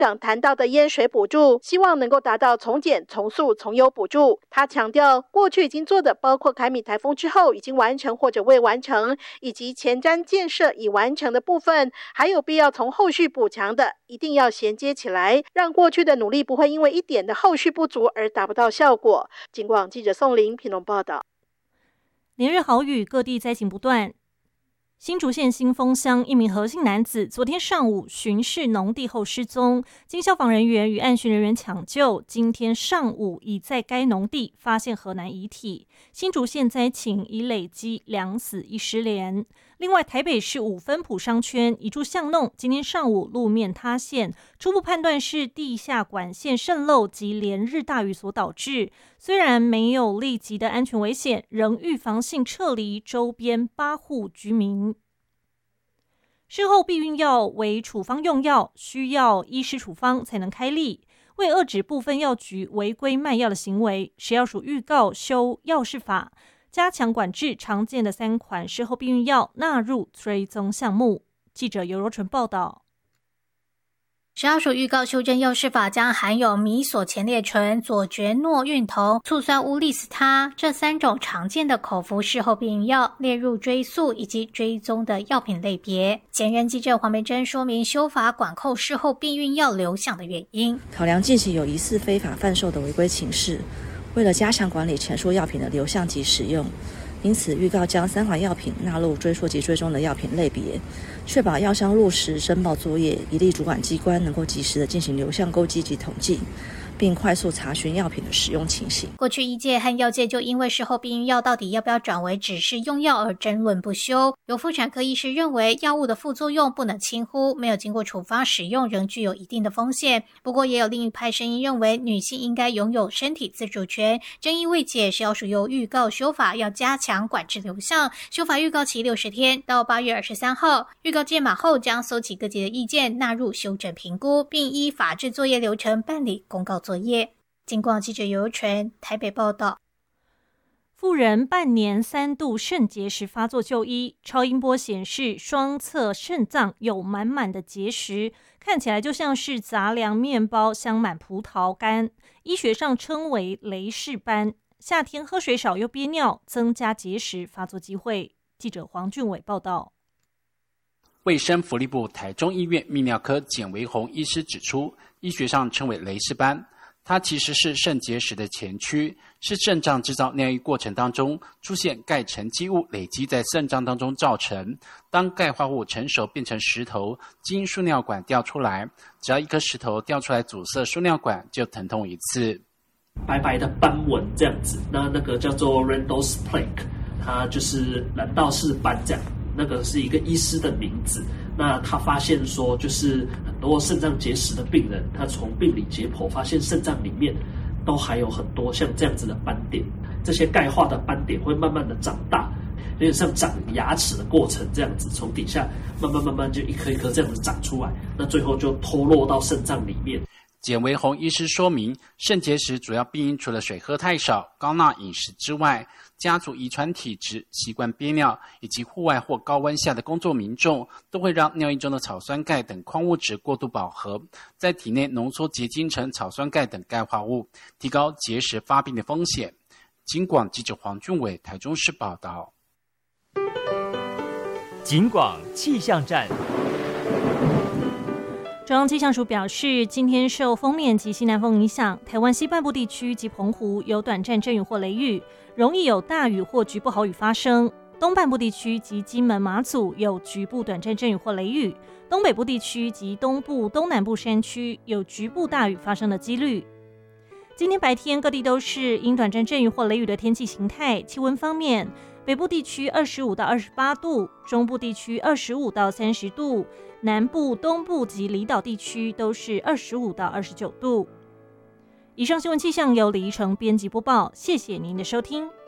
长谈到的淹水补助，希望能够达到从简、从速、从优补助。他强调，过去已经做的包括凯米台风之后已经完成或者未完成，以及前瞻建设已完成的部分，还有必要从后续补强的，一定要衔接起来，让过去的努力不会因为一点的后续不足而达不到效果。警广记者宋玲评论报道。 连日豪雨，各地灾情不断。新竹县新丰乡一名何姓男子昨天上午巡视农地后失踪，经消防人员与岸巡人员抢救，今天上午已在该农地发现何男遗体。新竹县灾情已累积2死1失联。另外，台北市五分埔商圈一处巷弄今天上午路面塌陷，初步判断是地下管线渗漏及连日大雨所导致。虽然没有立即的安全危险，仍预防性撤离周边8户居民。事后避孕药为处方用药，需要医师处方才能开立。为遏止部分药局违规卖药的行为，食药署预告修药事法，加强管制常见的3款事后避孕药纳入追踪项目。记者尤柔纯报道。 食药署预告修正药事法，将含有米索前列醇、左爵诺孕酮、醋酸乌利司他这3种常见的口服事后避孕药列入追溯以及追踪的药品类别。前任记者黄梅珍说明修法管控事后避孕药流向的原因。 考量近期有疑似非法贩售的违规情势，为了加强管理前述药品的流向及使用，因此预告将3款药品纳入追溯及追踪的药品类别，确保药商落实申报作业，以利主管机关能够及时的进行流向勾稽及统计，并快速查询药品的使用情形。 过去医界和药界就因为事后避孕药到底要不要转为只是用药而争论不休。有妇产科医师认为，药物的副作用不能轻忽，没有经过处方使用仍具有一定的风险。不过也有另一派声音认为，女性应该拥有身体自主权。争议未解，食药署又预告修法要加强管制流向，修法预告期60天，到8月23号。预告届满后将搜集各界的意见，纳入修正评估，并依法制作业流程办理公告作业。警广记者尤纯台北报道。 妇人半年3度肾结石发作就医，超音波显示双侧肾脏有满满的结石，看起来就像是杂粮面包镶满葡萄干，医学上称为雷氏斑。夏天喝水少又憋尿，增加结石发作机会。记者黄俊伟报道。 卫生福利部台中医院泌尿科简维宏医师指出，医学上称为雷氏斑，它其实是肾结石的前驱，是肾脏制造尿液过程当中出现钙沉积物累积在肾脏当中造成。当钙化物成熟变成石头，经输尿管掉出来，只要一颗石头掉出来阻塞输尿管，就疼痛一次。 白白的斑纹这样子，那个叫做 Randall's plaque， 它就是蓝道氏斑这样。那个是一个医师的名字，那他发现说，就是很多肾脏结石的病人，他从病理解剖发现肾脏里面都还有很多像这样子的斑点，这些钙化的斑点会慢慢的长大，有点像长牙齿的过程这样子，从底下慢慢就一颗一颗这样子长出来，那最后就脱落到肾脏里面。 简维宏医师说明，肾结石主要病因除了水喝太少、高钠饮食之外，家族遗传体质、习惯憋尿以及户外或高温下的工作民众，都会让尿液中的草酸钙等矿物质过度饱和，在体内浓缩结晶成草酸钙等钙化物，提高结石发病的风险。警广记者黄俊伟台中市报道。 警广气象站。 中央气象署表示，今天受锋面及西南风影响，台湾西半部地区及澎湖有短暂阵雨或雷雨，容易有大雨或局部豪雨发生。东半部地区及金门、马祖有局部短暂阵雨或雷雨，东北部地区及东部、东南部山区有局部大雨发生的几率。今天白天各地都是因短暂阵雨或雷雨的天气形态。气温方面，北部地区25到28度，中部地区25到30度，南部、东部及离岛地区都是25到29度。以上新闻气象由李依晨编辑播报，谢谢您的收听。